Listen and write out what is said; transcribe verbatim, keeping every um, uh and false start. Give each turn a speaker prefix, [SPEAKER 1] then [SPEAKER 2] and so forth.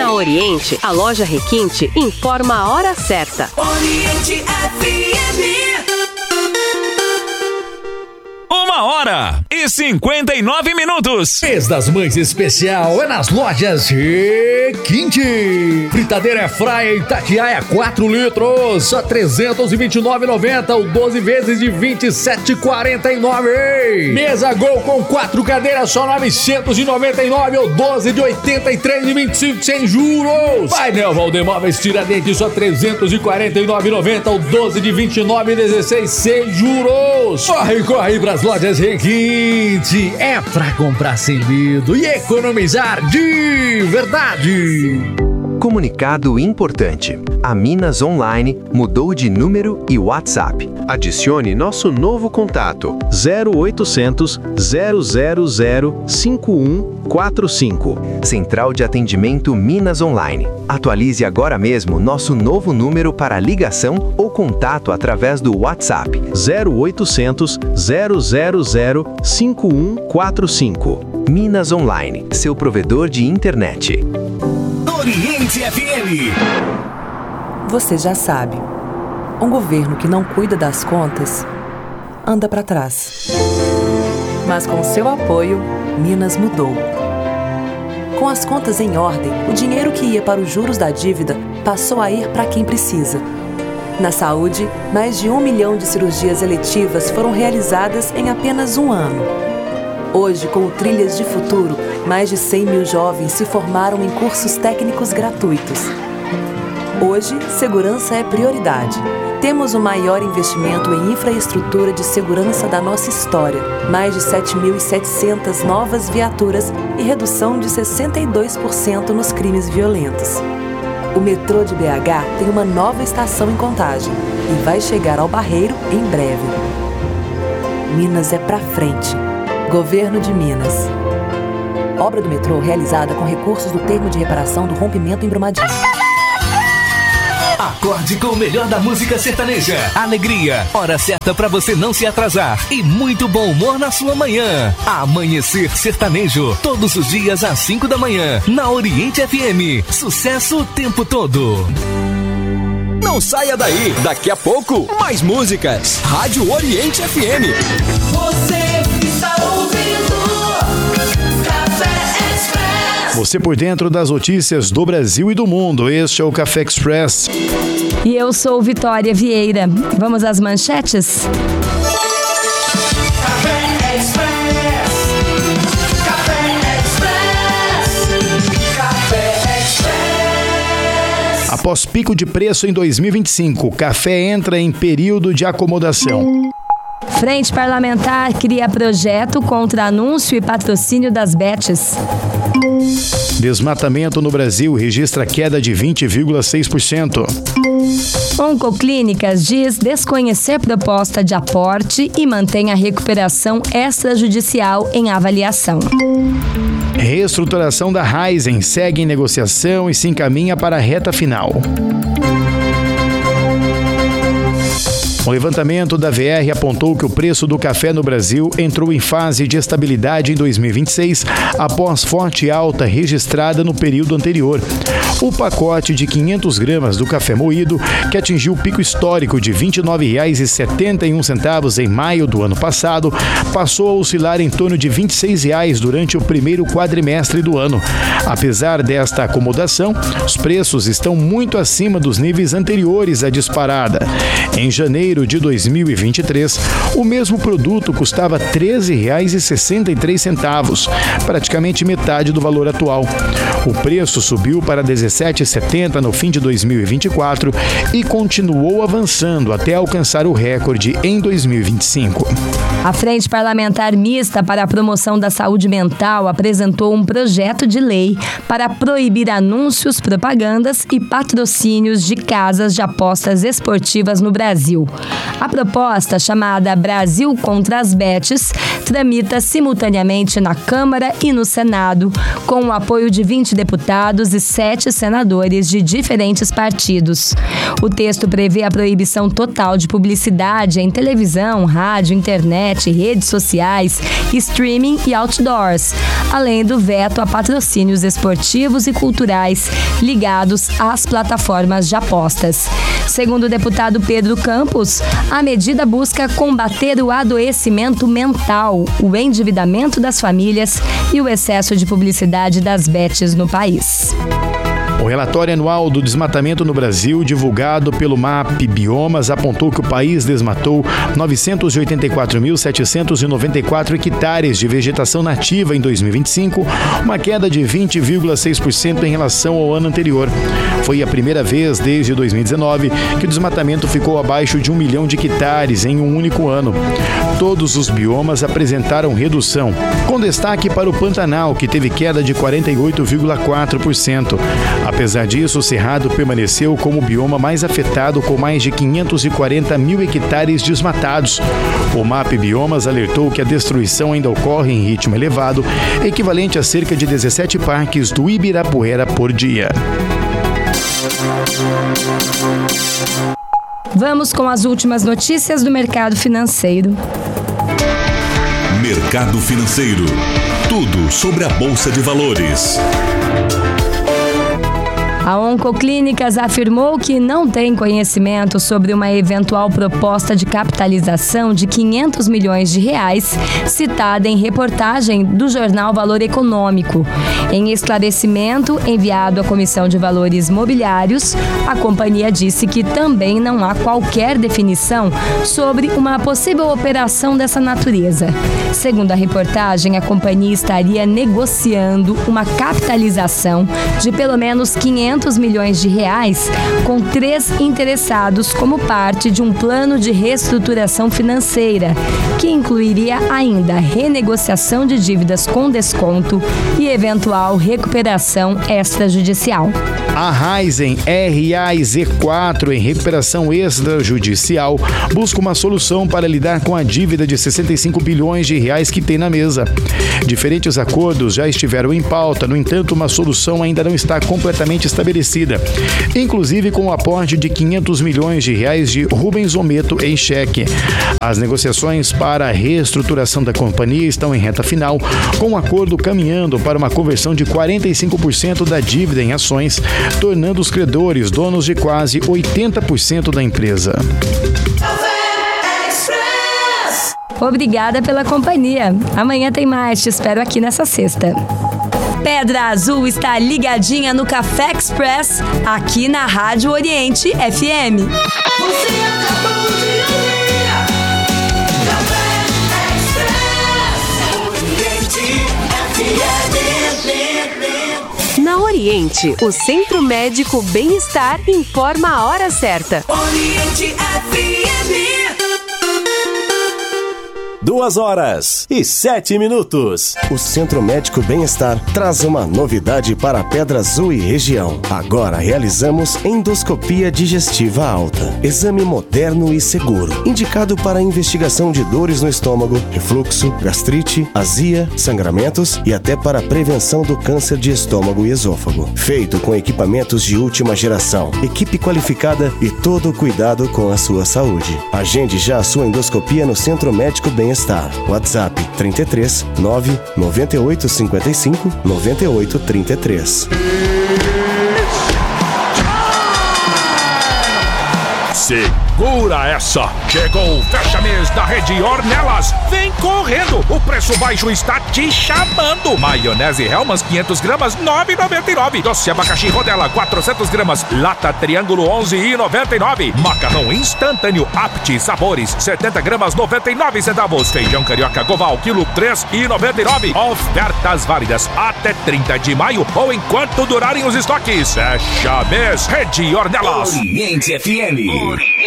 [SPEAKER 1] Na Oriente, a loja Requinte informa a hora certa.
[SPEAKER 2] Oriente F M.
[SPEAKER 3] Uma hora e cinquenta e nove minutos.
[SPEAKER 4] Mês das Mães especial é nas lojas Requinte. Fritadeira Airfryer Itatiaia quatro litros, só trezentos e vinte e nove reais e noventa centavos, ou doze vezes de vinte e sete reais e quarenta e nove centavos. Mesa Gol com quatro cadeiras, só novecentos e noventa e nove reais, ou doze de oitenta e três reais e vinte e cinco centavos sem juros. Painel Valdemóveis Tiradentes, só trezentos e quarenta e nove reais e noventa centavos, ou doze de vinte e nove reais e dezesseis centavos sem juros. Corre, corre pras lojas Requinte. É pra comprar sem medo e economizar de verdade.
[SPEAKER 5] Comunicado importante. A Minas Online mudou de número e WhatsApp. Adicione nosso novo contato zero oitocentos, zero zero zero, cinco um quatro cinco. Central de Atendimento Minas Online. Atualize agora mesmo nosso novo número para ligação ou contato através do WhatsApp zero oitocentos, zero zero zero, cinco um quatro cinco. Minas Online, seu provedor de internet.
[SPEAKER 2] Oriente F M.
[SPEAKER 6] Você já sabe, um governo que não cuida das contas anda para trás. Mas com seu apoio, Minas mudou. Com as contas em ordem, o dinheiro que ia para os juros da dívida passou a ir para quem precisa. Na saúde, mais de um milhão de cirurgias eletivas foram realizadas em apenas um ano. Hoje, com o Trilhas de Futuro, mais de cem mil jovens se formaram em cursos técnicos gratuitos. Hoje, segurança é prioridade. Temos o maior investimento em infraestrutura de segurança da nossa história. Mais de sete mil e setecentas novas viaturas e redução de sessenta e dois por cento nos crimes violentos. O metrô de B H tem uma nova estação em Contagem e vai chegar ao Barreiro em breve. Minas é pra frente. Governo de Minas. Obra do metrô realizada com recursos do termo de reparação do rompimento em Brumadinho.
[SPEAKER 2] Acorde com o melhor da música sertaneja. Alegria, hora certa pra você não se atrasar. E muito bom humor na sua manhã. Amanhecer Sertanejo, todos os dias às cinco da manhã, na Oriente F M. Sucesso o tempo todo.
[SPEAKER 7] Não saia daí, daqui a pouco, mais músicas. Rádio Oriente F M.
[SPEAKER 2] Você está ouvindo Café Express.
[SPEAKER 8] Você por dentro das notícias do Brasil e do mundo. Este é o Café Express.
[SPEAKER 9] E eu sou Vitória Vieira. Vamos às manchetes?
[SPEAKER 2] Café Express. Café Express. Café Express.
[SPEAKER 8] Após pico de preço em dois mil e vinte e cinco, café entra em período de acomodação.
[SPEAKER 9] Frente Parlamentar cria projeto contra anúncio e patrocínio das bets.
[SPEAKER 8] Desmatamento no Brasil registra queda de vinte vírgula seis por cento.
[SPEAKER 9] Oncoclínicas diz desconhecer proposta de aporte e mantém a recuperação extrajudicial em avaliação.
[SPEAKER 8] Reestruturação da Raizen segue em negociação e se encaminha para a reta final. O levantamento da V R apontou que o preço do café no Brasil entrou em fase de estabilidade em dois mil e vinte e seis, após forte alta registrada no período anterior. O pacote de quinhentas gramas do café moído, que atingiu o pico histórico de vinte e nove reais e setenta e um centavos em maio do ano passado, passou a oscilar em torno de vinte e seis reais durante o primeiro quadrimestre do ano. Apesar desta acomodação, os preços estão muito acima dos níveis anteriores à disparada. Em janeiro de dois mil e vinte e três, o mesmo produto custava treze reais e sessenta e três centavos, praticamente metade do valor atual. O preço subiu para dezessete reais e setenta centavos no fim de dois mil e vinte e quatro e continuou avançando até alcançar o recorde em dois mil e vinte e cinco.
[SPEAKER 9] A Frente Parlamentar Mista para a Promoção da Saúde Mental apresentou um projeto de lei para proibir anúncios, propagandas e patrocínios de casas de apostas esportivas no Brasil. A proposta, chamada Brasil contra as Bets, tramita simultaneamente na Câmara e no Senado, com o apoio de vinte deputados e sete senadores de diferentes partidos. O texto prevê a proibição total de publicidade em televisão, rádio, internet, internet, redes sociais, streaming e outdoors, além do veto a patrocínios esportivos e culturais ligados às plataformas de apostas. Segundo o deputado Pedro Campos, a medida busca combater o adoecimento mental, o endividamento das famílias e o excesso de publicidade das bets no país.
[SPEAKER 8] O relatório anual do desmatamento no Brasil, divulgado pelo M A P Biomas, apontou que o país desmatou novecentos e oitenta e quatro mil, setecentos e noventa e quatro hectares de vegetação nativa em dois mil e vinte e cinco, uma queda de vinte vírgula seis por cento em relação ao ano anterior. Foi a primeira vez desde dois mil e dezenove que o desmatamento ficou abaixo de um milhão de hectares em um único ano. Todos os biomas apresentaram redução, com destaque para o Pantanal, que teve queda de quarenta e oito vírgula quatro por cento. Apesar disso, o Cerrado permaneceu como o bioma mais afetado, com mais de quinhentos e quarenta mil hectares desmatados. O M A P Biomas alertou que a destruição ainda ocorre em ritmo elevado, equivalente a cerca de dezessete parques do Ibirapuera por dia.
[SPEAKER 9] Vamos com as últimas notícias do mercado financeiro.
[SPEAKER 3] Mercado financeiro. Tudo sobre a Bolsa de Valores.
[SPEAKER 9] A Oncoclínicas afirmou que não tem conhecimento sobre uma eventual proposta de capitalização de quinhentos milhões de reais, citada em reportagem do jornal Valor Econômico. Em esclarecimento enviado à Comissão de Valores Mobiliários, a companhia disse que também não há qualquer definição sobre uma possível operação dessa natureza. Segundo a reportagem, a companhia estaria negociando uma capitalização de pelo menos quinhentos milhões de reais com três interessados como parte de um plano de reestruturação financeira, que incluiria ainda renegociação de dívidas com desconto e eventual recuperação extrajudicial.
[SPEAKER 8] A Raizen R A Z quatro, em recuperação extrajudicial, busca uma solução para lidar com a dívida de sessenta e cinco bilhões de reais que tem na mesa. Diferentes acordos já estiveram em pauta, no entanto, uma solução ainda não está completamente estabelecida, inclusive com o aporte de quinhentos milhões de reais de Rubens Ometo em cheque. As negociações para a reestruturação da companhia estão em reta final, com o acordo caminhando para uma conversão de quarenta e cinco por cento da dívida em ações, tornando os credores donos de quase oitenta por cento da empresa.
[SPEAKER 9] Obrigada pela companhia. Amanhã tem mais. Te espero aqui nessa sexta. Pedra Azul está ligadinha no Café Express, aqui na Rádio Oriente F M. Você acabou de ouvir Café Express, Oriente F
[SPEAKER 1] M. Na Oriente, o Centro Médico Bem-Estar informa a hora certa.
[SPEAKER 7] Oriente F M. Duas horas e sete minutos. O Centro Médico Bem-Estar traz uma novidade para Pedra Azul e região. Agora realizamos endoscopia digestiva alta. Exame moderno e seguro, indicado para investigação de dores no estômago, refluxo, gastrite, azia, sangramentos e até para prevenção do câncer de estômago e esôfago. Feito com equipamentos de última geração, equipe qualificada e todo o cuidado com a sua saúde. Agende já a sua endoscopia no Centro Médico Bem-Estar. WhatsApp trinta e três, nove, noventa e oito, cinquenta e cinco, noventa e oito, trinta e três.
[SPEAKER 3] Segura essa! Chegou o fecha-mês da Rede Ornelas! Vem correndo! O preço baixo está te chamando! Maionese Hellmann's quinhentas gramas, nove reais e noventa e nove centavos. Doce abacaxi Rodela quatrocentas gramas, lata Triângulo onze reais e noventa e nove centavos. Macarrão instantâneo Apti Sabores setenta gramas, noventa e nove centavos. Feijão carioca Goval quilo três reais e noventa e nove centavos. Ofertas válidas até trinta de maio ou enquanto durarem os estoques. Fecha mês Rede Ornelas.
[SPEAKER 2] Oriente F M.